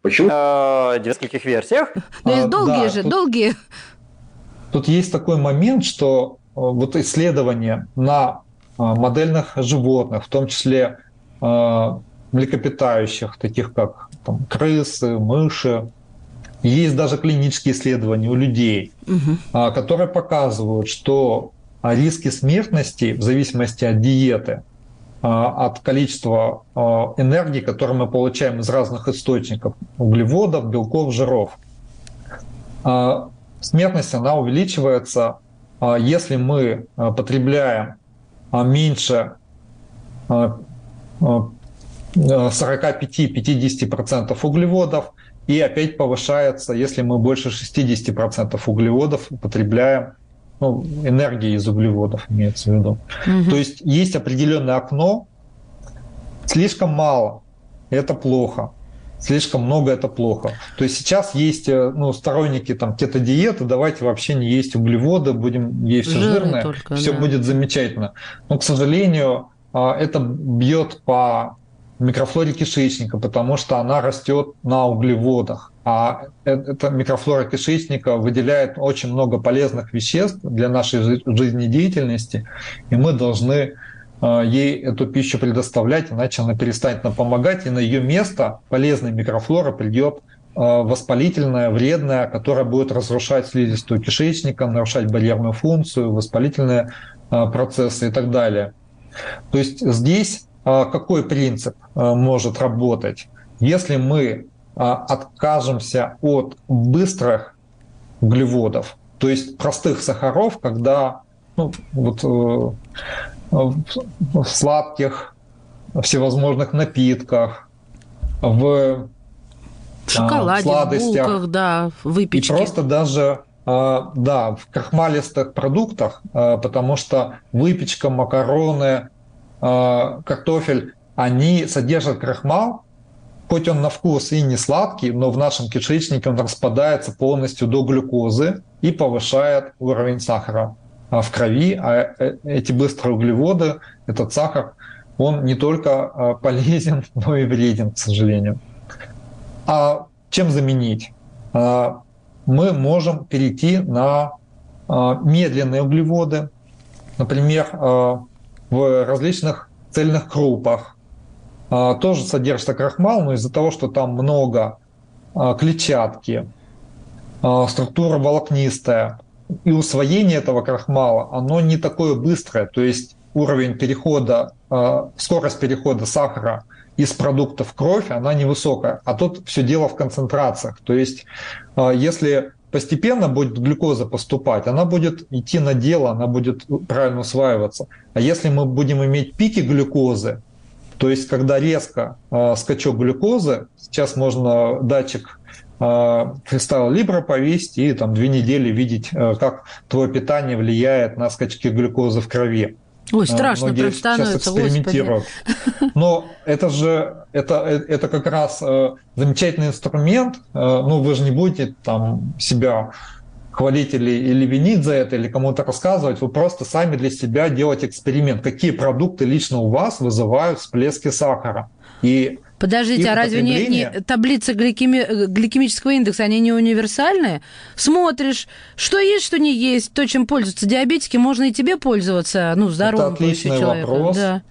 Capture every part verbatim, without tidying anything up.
Почему? В нескольких версиях. Но есть А, долгие да, же, тут, долгие. тут есть такой момент, что э, вот исследования на э, модельных животных, в том числе э, млекопитающих, таких как там, крысы, мыши, есть даже клинические исследования у людей, Мгм. а, которые показывают, что а, риски смертности в зависимости от диеты, а, от количества а, энергии, которую мы получаем из разных источников, углеводов, белков, жиров. А, Смертность, она увеличивается, а, если мы а, потребляем а, меньше а, а, сорок пять - пятьдесят процентов углеводов, и опять повышается, если мы больше шестьдесят процентов углеводов употребляем, ну, энергии из углеводов имеется в виду. Мгм. То есть есть определенное окно, слишком мало – это плохо, слишком много – это плохо. То есть сейчас есть ну, сторонники там, кето-диеты, давайте вообще не есть углеводы, будем есть все Жиры жирное, только, все да. будет замечательно. Но, к сожалению, это бьет по микрофлоре кишечника, потому что она растет на углеводах. А эта микрофлора кишечника выделяет очень много полезных веществ для нашей жизнедеятельности, и мы должны ей эту пищу предоставлять, иначе она перестанет нам помогать, и на ее место полезная микрофлора придет воспалительная, вредная, которая будет разрушать слизистую кишечника, нарушать барьерную функцию, воспалительные процессы и так далее. То есть здесь какой принцип может работать? Если мы откажемся от быстрых углеводов, то есть простых сахаров, когда ну, вот, в сладких, всевозможных напитках, в В шоколаде, в сладостях, булках, да, в и выпечке. просто даже да, в крахмалистых продуктах, потому что выпечка, макароны, картофель, они содержат крахмал, хоть он на вкус и не сладкий, но в нашем кишечнике он распадается полностью до глюкозы и повышает уровень сахара в крови. А эти быстрые углеводы, этот сахар, он не только полезен, но и вреден, к сожалению. А чем заменить? Мы можем перейти на медленные углеводы, например, в различных цельных крупах. Тоже содержится крахмал, но из-за того, что там много клетчатки, структура волокнистая, и усвоение этого крахмала, оно не такое быстрое, то есть уровень перехода, скорость перехода сахара из продуктов в кровь, она невысокая. А тут все дело в концентрациях. То есть если постепенно будет глюкоза поступать, она будет идти на дело, она будет правильно усваиваться. А если мы будем иметь пики глюкозы, то есть когда резко скачок глюкозы, сейчас можно датчик Freestyle Libre повесить и там две недели видеть, как твое питание влияет на скачки глюкозы в крови. Ой, страшно Многие прям становится, сейчас экспериментируют. Господи. Но это же это, это как раз замечательный инструмент. Ну, вы же не будете там себя хвалить или, или винить за это, или кому-то рассказывать. Вы просто сами для себя делаете эксперимент. Какие продукты лично у вас вызывают всплески сахара? И Подождите, а разве не, не таблицы гликеми, гликемического индекса, они не универсальные? Смотришь, что есть, что не есть, то, чем пользуются диабетики, можно и тебе пользоваться, ну, здоровым человеком. Это отличный вопрос, да.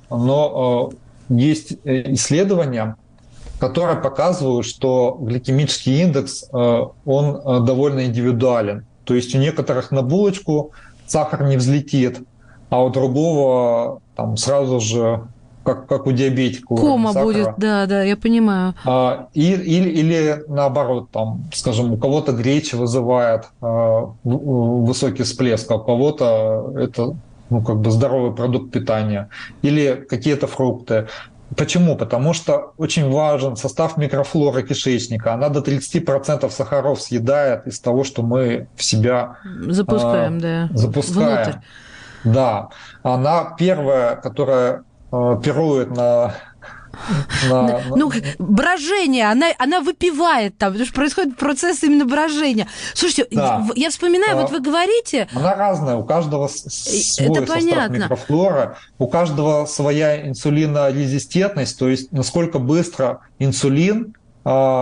Но э, есть исследования, которые показывают, что гликемический индекс, э, он э, довольно индивидуален. То есть у некоторых на булочку сахар не взлетит, а у другого там сразу же... Как, как у диабетика. Кома будет, да, да, я понимаю. А, и, или, или наоборот, там, скажем, у кого-то греча вызывает а, высокий всплеск, а у кого-то это ну, как бы здоровый продукт питания. Или какие-то фрукты. Почему? Потому что очень важен состав микрофлоры кишечника. Она до тридцать процентов сахаров съедает из того, что мы в себя запускаем, а, да, запускаем. внутрь. Да. Она первая, которая пирует на... На, ну, брожение, она, она выпивает там, потому что происходит процесс именно брожения. Слушайте, да. я вспоминаю, а, вот вы говорите... Она разная, у каждого свой состав микрофлоры, у каждого своя инсулинорезистентность, то есть насколько быстро инсулин